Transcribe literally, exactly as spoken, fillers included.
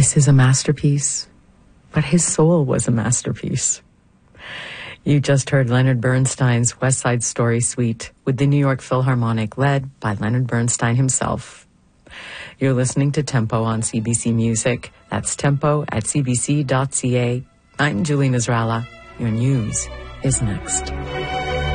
This is a masterpiece, but his soul was a masterpiece. You just heard Leonard Bernstein's West Side Story Suite with the New York Philharmonic, led by Leonard Bernstein himself. You're listening to Tempo on C B C Music. That's tempo at c b c dot c a. I'm Julie Nasrallah. Your news is next.